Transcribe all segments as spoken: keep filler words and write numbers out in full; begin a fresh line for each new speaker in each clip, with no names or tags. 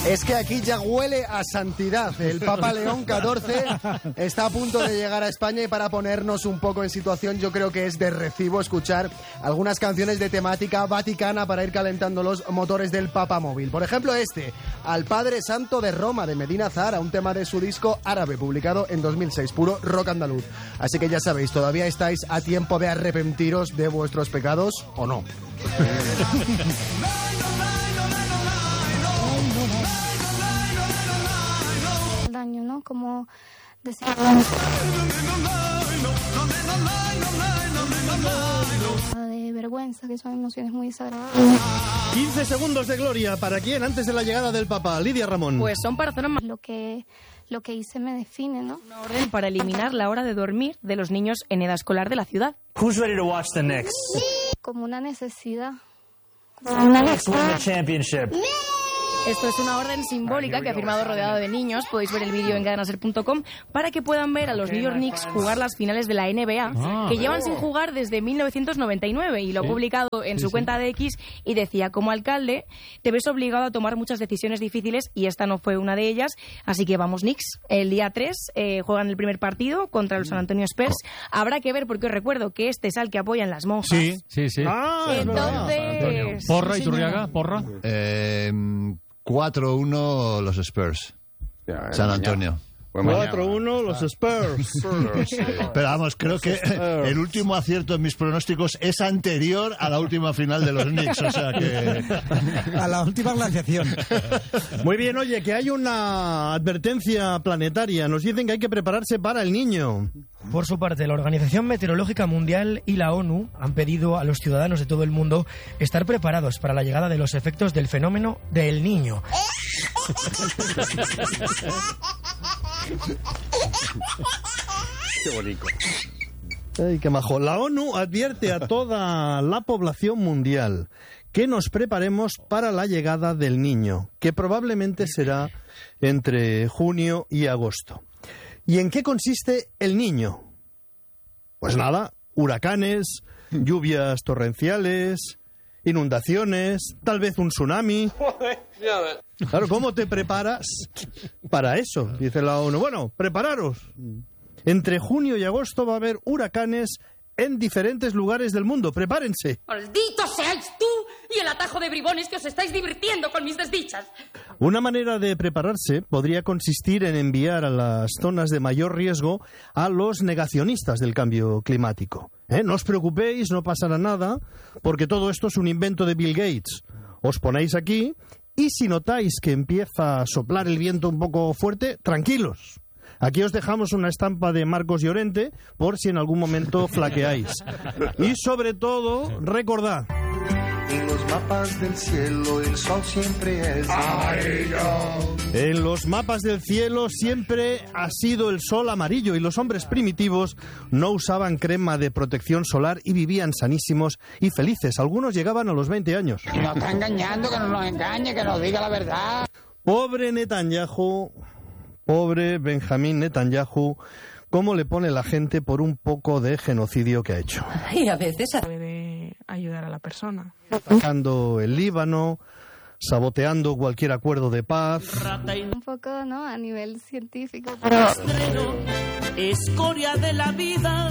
Es que aquí ya huele a santidad. El Papa León catorce está a punto de llegar a España y para ponernos un poco en situación yo creo que es de recibo escuchar algunas canciones de temática vaticana para ir calentando los motores del Papa Móvil. Por ejemplo este, Al Padre Santo de Roma, de Medina Zahara, un tema de su disco Árabe, publicado en dos mil seis, puro rock andaluz. Así que ya sabéis, todavía estáis a tiempo de arrepentiros de vuestros pecados o no.
Daño, ¿no? Como decir de vergüenza, que son emociones muy desagradables.
quince segundos de gloria. ¿Para quién antes de la llegada del Papa? Lidia Ramón.
Pues son para zonas más...
Lo que, lo que hice me define, ¿no?
Una orden para eliminar la hora de dormir de los niños en edad escolar de la ciudad.
Who's ready to watch the Knicks?
Como una necesidad. Como una necesidad.
Championship.
Esto es una orden simbólica que ha firmado rodeado de niños. Podéis ver el vídeo en cadena ser punto com para que puedan ver a los New York Knicks jugar las finales de la N B A, ah, que llevan sin jugar desde mil novecientos noventa y nueve, y lo ha publicado en su cuenta de X y decía: como alcalde te ves obligado a tomar muchas decisiones difíciles y esta no fue una de ellas, así que vamos Knicks. El día tres eh, juegan el primer partido contra los San Antonio Spurs. Habrá que ver, porque os recuerdo que este es al que apoyan las monjas.
Sí, sí, sí.
Ah,
entonces...
Porra, Iturriaga, porra.
Eh... cuatro uno los Spurs. Ya, San Antonio.
cuatro uno los Spurs.
Pero vamos, creo que el último acierto en mis pronósticos es anterior a la última final de los Knicks, o sea que...
a la última glaciación.
Muy bien, oye, que hay una advertencia planetaria. Nos dicen que hay que prepararse para el Niño.
Por su parte, la Organización Meteorológica Mundial y la ONU han pedido a los ciudadanos de todo el mundo estar preparados para la llegada de los efectos del fenómeno del Niño.
Qué bonito. Ay, qué majo. La ONU advierte a toda la población mundial que nos preparemos para la llegada del Niño, que probablemente será entre junio y agosto. ¿Y en qué consiste el Niño? Pues nada, huracanes, lluvias torrenciales, inundaciones, tal vez un tsunami. Claro, ¿cómo te preparas para eso? Dice la ONU. Bueno, prepararos. Entre junio y agosto va a haber huracanes en diferentes lugares del mundo. Prepárense.
¡Maldito seáis tú y el atajo de bribones que os estáis divirtiendo con mis desdichas!
Una manera de prepararse podría consistir en enviar a las zonas de mayor riesgo a los negacionistas del cambio climático. ¿Eh? No os preocupéis, no pasará nada, porque todo esto es un invento de Bill Gates. Os ponéis aquí y si notáis que empieza a soplar el viento un poco fuerte, tranquilos. Aquí os dejamos una estampa de Marcos Llorente por si en algún momento flaqueáis. Y sobre todo, recordad.
En los mapas del cielo el sol siempre es amarillo.
En los mapas del cielo siempre ha sido el sol amarillo y los hombres primitivos no usaban crema de protección solar y vivían sanísimos y felices. Algunos llegaban a los veinte años.
Y nos está engañando, que no nos engañe, que nos diga la verdad.
Pobre Netanyahu, pobre Benjamín Netanyahu, cómo le pone la gente por un poco de genocidio que ha hecho.
Y a veces
puede ayudar a la persona.
Atacando el Líbano, saboteando cualquier acuerdo de paz.
Un poco, ¿no? A nivel científico. Pero...
escoria de la vida,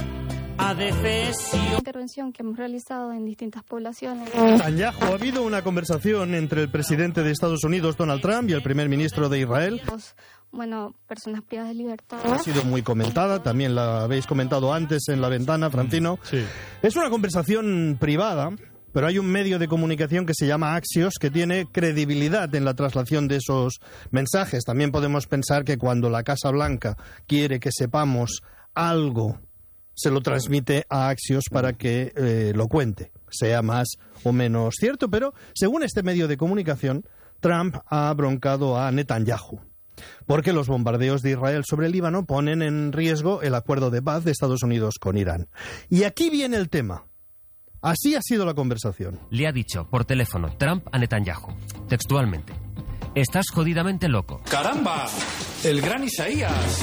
adefesio.
Intervención que hemos realizado en distintas poblaciones.
Netanyahu, ha habido una conversación entre el presidente de Estados Unidos, Donald Trump, y el primer ministro de Israel.
Bueno, personas privadas de libertad.
Ha sido muy comentada, también la habéis comentado antes en la ventana, Francino.
Sí.
Es una conversación privada, pero hay un medio de comunicación que se llama Axios que tiene credibilidad en la traslación de esos mensajes. También podemos pensar que cuando la Casa Blanca quiere que sepamos algo, se lo transmite a Axios para que eh, lo cuente, sea más o menos cierto. Pero según este medio de comunicación, Trump ha broncado a Netanyahu, porque los bombardeos de Israel sobre el Líbano ponen en riesgo el acuerdo de paz de Estados Unidos con Irán. Y aquí viene el tema. Así ha sido la conversación.
Le ha dicho por teléfono Trump a Netanyahu, textualmente: estás jodidamente loco.
¡Caramba! El gran Isaías.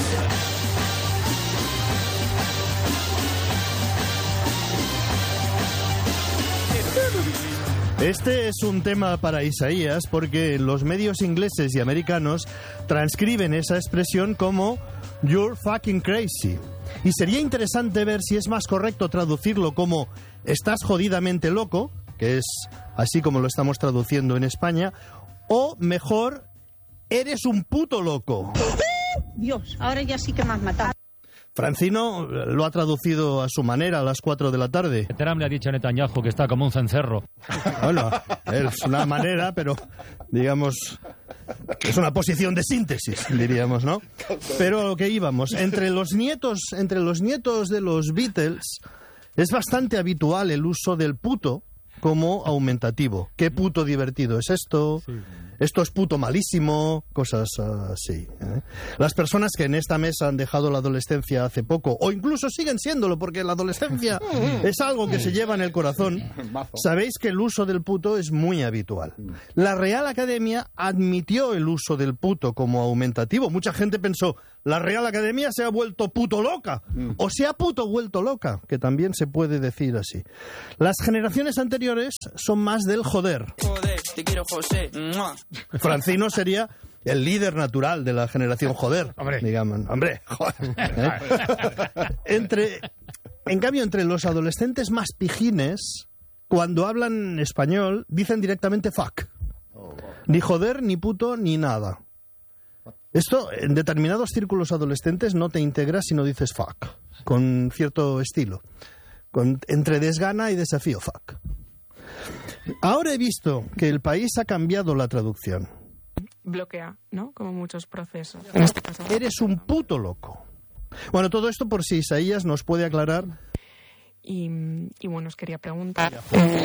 Este es un tema para Isaías porque los medios ingleses y americanos transcriben esa expresión como "you're fucking crazy". Y sería interesante ver si es más correcto traducirlo como "estás jodidamente loco", que es así como lo estamos traduciendo en España, o mejor, "eres un puto loco".
Dios, ahora ya sí que me has matado.
Francino lo ha traducido a su manera a las cuatro de la tarde.
Trump le ha dicho a Netanyahu que está como un cencerro.
Bueno, es una manera, pero digamos, es una posición de síntesis, diríamos, ¿no? Pero a lo que íbamos, entre los nietos, entre los nietos de los Beatles es bastante habitual el uso del puto como aumentativo. ¿Qué puto divertido es esto? Sí. Esto es puto malísimo, cosas así. ¿eh? Las personas que en esta mesa han dejado la adolescencia hace poco, o incluso siguen siéndolo, porque la adolescencia es algo que se lleva en el corazón, sabéis que el uso del puto es muy habitual. La Real Academia admitió el uso del puto como aumentativo. Mucha gente pensó, la Real Academia se ha vuelto puto loca, o se ha puto vuelto loca, que también se puede decir así. Las generaciones anteriores son más del joder.
Joder, te quiero, José. ¡Mua!
Francino sería el líder natural de la generación joder,
hombre.
digamos, hombre, joder. ¿eh? Entre, en cambio, entre los adolescentes más pijines, cuando hablan español, dicen directamente fuck. Ni joder, ni puto, ni nada. Esto, en determinados círculos adolescentes, no te integras si no dices fuck, con cierto estilo, con, entre desgana y desafío, fuck. Ahora he visto que el país ha cambiado la traducción.
Bloquea, ¿no? Como muchos procesos.
Eres un puto loco. Bueno, todo esto por si Isaías nos puede aclarar.
Y, y bueno, os quería preguntar.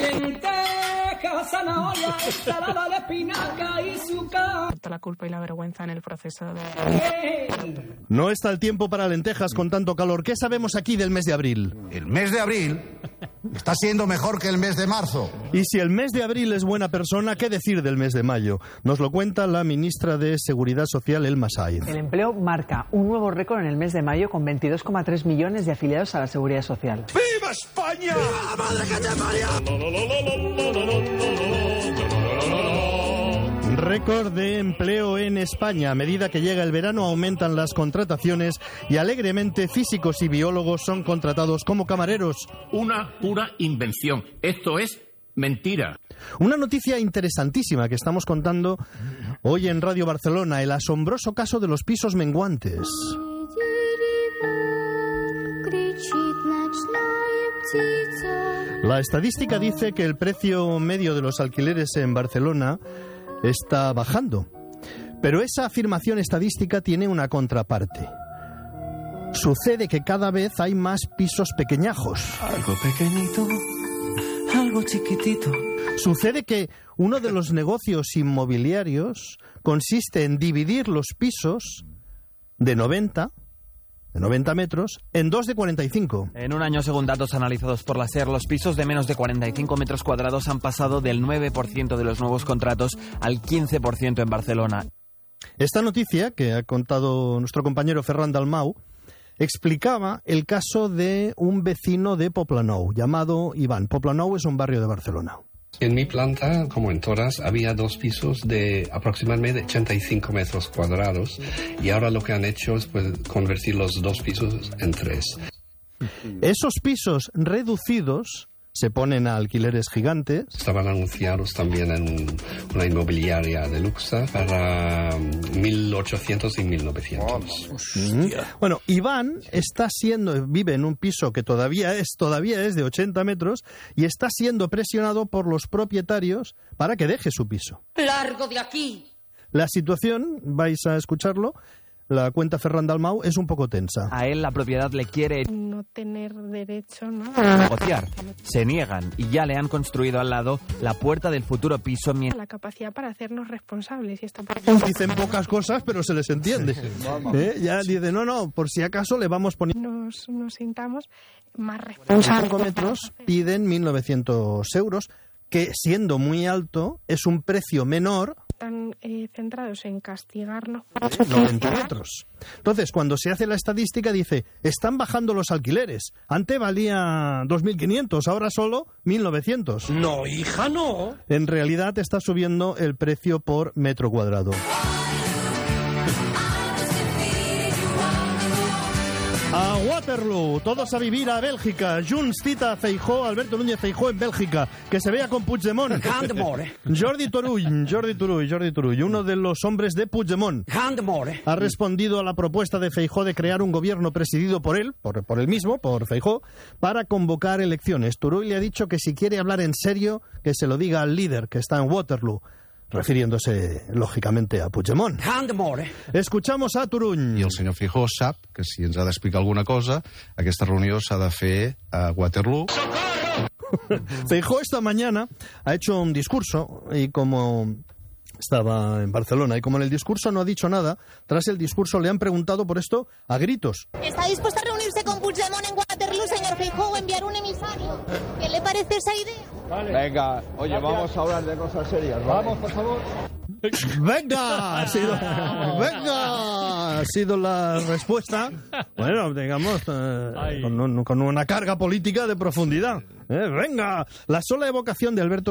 Zanahoria, ensalada de espinaca y zucca. La culpa y la vergüenza en el proceso de...
No está el tiempo para lentejas con tanto calor. ¿Qué sabemos aquí del mes de abril?
El mes de abril está siendo mejor que el mes de marzo.
Y si el mes de abril es buena persona, ¿qué decir del mes de mayo? Nos lo cuenta la ministra de Seguridad Social, Elma Sainz.
El empleo marca un nuevo récord en el mes de mayo con veintidós coma tres millones de afiliados a la Seguridad Social.
¡Viva España! ¡Viva la madre que te parió!
Récord de empleo en España. A medida que llega el verano aumentan las contrataciones y alegremente físicos y biólogos son contratados como camareros.
Una pura invención. Esto es mentira.
Una noticia interesantísima que estamos contando hoy en Radio Barcelona, el asombroso caso de los pisos menguantes. La estadística dice que el precio medio de los alquileres en Barcelona está bajando. Pero esa afirmación estadística tiene una contraparte. Sucede que cada vez hay más pisos pequeñajos.
Algo pequeñito, algo chiquitito.
Sucede que uno de los negocios inmobiliarios consiste en dividir los pisos de noventa... de noventa metros, en dos de cuarenta y cinco.
En un año, según datos analizados por la SER, los pisos de menos de cuarenta y cinco metros cuadrados han pasado del nueve por ciento de los nuevos contratos al quince por ciento en Barcelona.
Esta noticia, que ha contado nuestro compañero Ferran Dalmau, explicaba el caso de un vecino de Poblenou, llamado Iván. Poblenou es un barrio de Barcelona.
En mi planta, como en todas, había dos pisos de aproximadamente ochenta y cinco metros cuadrados y ahora lo que han hecho es pues, convertir los dos pisos en tres.
Esos pisos reducidos se ponen a alquileres gigantes.
Estaban anunciados también en una inmobiliaria de luxe para mil ochocientos y mil novecientos.
Oh, bueno, Iván está siendo, vive en un piso que todavía es, todavía es de ochenta metros y está siendo presionado por los propietarios para que deje su piso.
¡Largo de aquí!
La situación, vais a escucharlo, la cuenta Ferran Dalmau, es un poco tensa.
A él la propiedad le quiere
no tener derecho, ¿no?
negociar. Se niegan y ya le han construido al lado la puerta del futuro piso.
La capacidad para hacernos responsables. Y esto...
Dicen pocas cosas, pero se les entiende. ¿Eh? Ya dicen, no, no, por si acaso le vamos poniendo...
Nos, nos sintamos más responsables.
cinco metros piden mil novecientos euros, que siendo muy alto es un precio menor
están eh, centrados en castigarnos.
noventa metros. Entonces, cuando se hace la estadística, dice, están bajando los alquileres. Antes valía dos mil quinientos, ahora solo mil novecientos.
No, hija, no.
En realidad está subiendo el precio por metro cuadrado. A Waterloo, todos a vivir a Bélgica. Junts cita a Feijóo, Alberto Núñez Feijóo en Bélgica, que se vea con Puigdemont. Jordi Turull, Jordi Turull, Jordi Turull, uno de los hombres de Puigdemont, ha respondido a la propuesta de Feijóo de crear un gobierno presidido por él, por, por él mismo, por Feijóo, para convocar elecciones. Turull le ha dicho que si quiere hablar en serio, que se lo diga al líder, que está en Waterloo, refiriéndose, lògicamente, a Puigdemont. Escuchamos a Turull.
I el senyor Feijóo sap que si ens ha d'explicar alguna cosa, aquesta reunió s'ha de fer a Waterloo.
Feijóo esta mañana ha hecho un discurso y como estaba en Barcelona y como en el discurso no ha dicho nada, tras el discurso le han preguntado por esto a gritos.
¿Está dispuesto a reunirse con Puigdemont en Waterloo, señor Feijóo, o enviar un emisario? ¿Qué le parece esa idea?
Vale. Venga, oye, gracias. Vamos a hablar de cosas serias, ¿vale? Vamos, por favor.
¡Venga! Ha sido, ¡venga! Ha sido la respuesta, bueno, digamos, eh, con, con una carga política de profundidad. Eh, ¡Venga! La sola evocación de Alberto